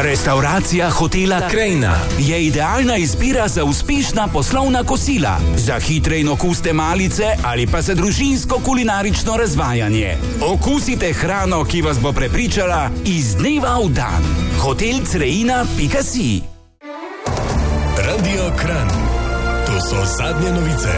Restauracija hotela Krajina je idealna izbira za uspešna poslovna kosila, za hitre in okuste malice ali pa za družinsko kulinarično razvajanje. Okusite hrano, ki vas bo prepričala iz dneva v dan. hotelcreina.si. Radio Kranj. To so zadnje novice.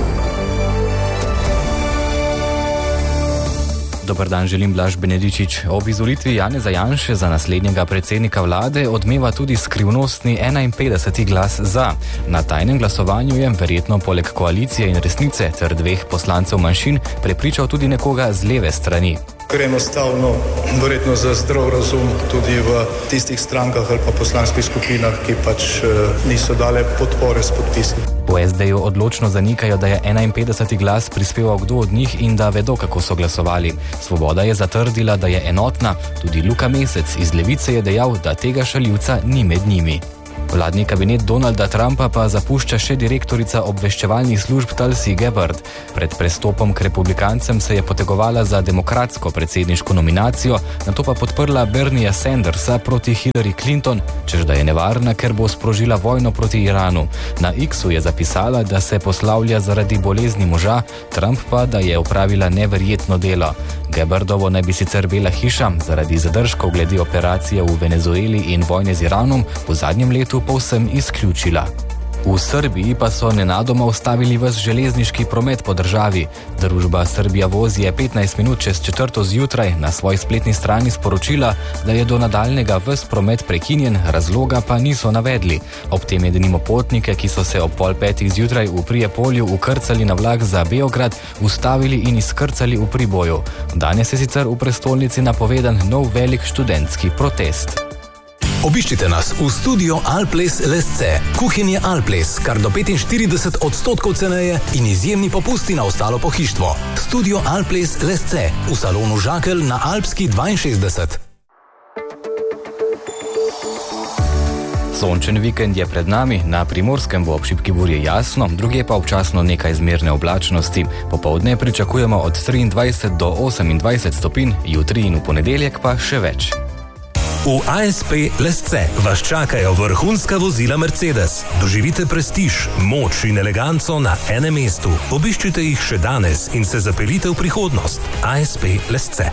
Dobar dan, želim Blaž Benedičič. Ob izvolitvi Janeza Janše za naslednjega predsednika vlade odmeva tudi skrivnostni 51. glas za. Na tajnem glasovanju je verjetno poleg koalicije in resnice ter dveh poslancev manjšin prepričal tudi nekoga z leve strani. Ker enostavno, verjetno za zdrav razum tudi v tistih strankah ali pa poslanskih skupinah, ki pač niso dale podpore s podpisi. V SD-ju odločno zanikajo, da je 51. glas prispeval kdo od njih in da vedo, kako so glasovali. Svoboda je zatrdila, da je enotna, tudi Luka Mesec iz Levice je dejal, da tega šaljivca ni med njimi. Vladni kabinet Donalda Trumpa pa zapušča še direktorica obveščevalnih služb Tulsi Gabbard. Pred prestopom k republikancem se je potegovala za demokratsko predsedniško nominacijo, nato pa podprla Bernieja Sandersa proti Hillary Clinton, češ da je nevarna, ker bo sprožila vojno proti Iranu. Na X-u je zapisala, da se poslavlja zaradi bolezni moža, Trump pa, da je opravila neverjetno delo. Gabbardovo naj bi sicer Bela hiša zaradi zadržkov glede operacije v Venezueli in vojne z Iranom v zadnjem letu povsem izključila. V Srbiji pa so nenadoma ustavili ves železniški promet po državi. Družba Srbija Voz je 15 minut čez 4. zjutraj na svoji spletni strani sporočila, da je do nadaljnega ves promet prekinjen, razloga pa niso navedli. Ob tem je denimo potnike, ki so se ob 4:30 zjutraj v Prijepolju ukrcali na vlak za Beograd, ustavili in izkrcali v Priboju. Danes je sicer v prestolnici napovedan nov velik študentski protest. Obiščite nas v studio Alples Lesce. Kuhinje Alples, kar do 45% ceneje in izjemni popusti na ostalo pohištvo. Studio Alples Lesce v salonu Žakelj na Alpski 62. Sončen vikend je pred nami, na Primorskem bo ob šibki burji jasno, drugje pa občasno nekaj zmerne oblačnosti. Popoldne pričakujemo od 23 do 28 stopinj, jutri in v ponedeljek pa še več. V ASP Lesce vas čakajo vrhunska vozila Mercedes. Doživite prestiž, moč in eleganco na enem mestu. Obiščite jih še danes in se zapeljite v prihodnost. ASP Lesce.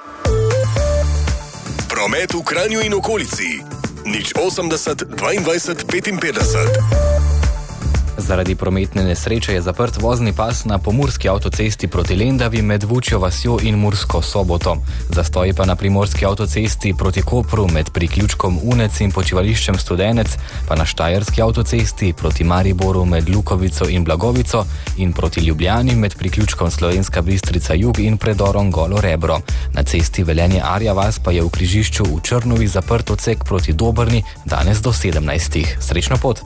Promet v Kranju in okolici. 080 22 55. Zaradi prometne nesreče je zaprt vozni pas na pomurski avtocesti proti Lendavi med Vučjo vasjo in Mursko Soboto. Zastoji pa na primorski avtocesti proti Kopru med priključkom Unec in počivališčem Studenec, pa na štajerski avtocesti proti Mariboru med Lukovico in Blagovico in proti Ljubljani med priključkom Slovenska Bistrica Jug in predorom Golo Rebro. Na cesti Velenje Arja vas pa je v križišču v Črnovi zaprt odsek proti Dobrni danes do 17. Srečno pot!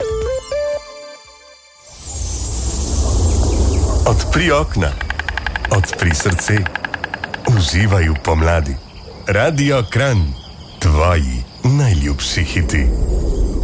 Odpri okna, odpri srce, uživaj v pomladi. Radio Kranj, tvoji najljubši hiti.